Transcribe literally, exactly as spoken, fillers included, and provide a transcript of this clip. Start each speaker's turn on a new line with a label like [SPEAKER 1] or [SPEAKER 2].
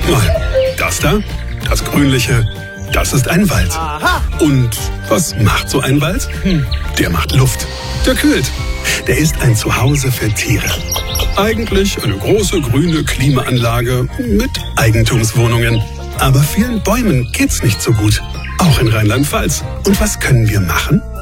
[SPEAKER 1] Mal das da, das Grünliche, das ist ein Wald.
[SPEAKER 2] Aha.
[SPEAKER 1] Und was macht so ein Wald? Hm, der macht Luft. Der kühlt. Der ist ein Zuhause für Tiere. Eigentlich eine große grüne Klimaanlage mit Eigentumswohnungen. Aber vielen Bäumen geht's nicht so gut. Auch in Rheinland-Pfalz. Und was können wir machen?